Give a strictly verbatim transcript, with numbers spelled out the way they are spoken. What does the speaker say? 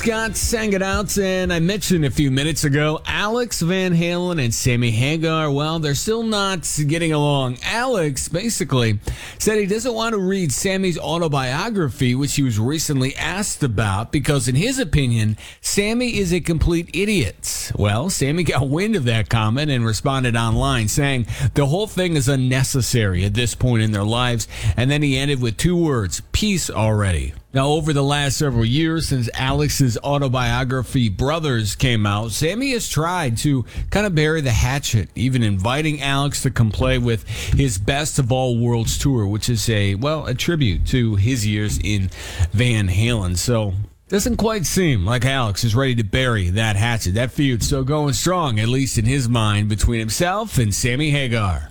Scott sang it out, and I mentioned a few minutes ago, Alex Van Halen and Sammy Hagar, well, they're still not getting along. Alex basically said he doesn't want to read Sammy's autobiography, which he was recently asked about, because in his opinion, Sammy is a complete idiot. Well, Sammy got wind of that comment and responded online, saying the whole thing is unnecessary at this point in their lives, and then he ended with two words, peace already. Now, over the last several years, since Alex's autobiography, Brothers, came out, Sammy has tried to kind of bury the hatchet, even inviting Alex to come play with his Best of All Worlds tour, which is a, well, a tribute to his years in Van Halen. So, doesn't quite seem like Alex is ready to bury that hatchet. That feud's still going strong, at least in his mind, between himself and Sammy Hagar.